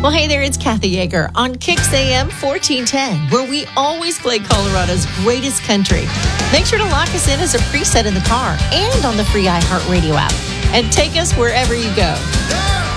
Well, hey there, it's Kathy Yeager on Kix AM 1410, where we always play Colorado's greatest country. Make sure to lock us in as a preset in the car and on the free iHeartRadio app. And take us wherever you go.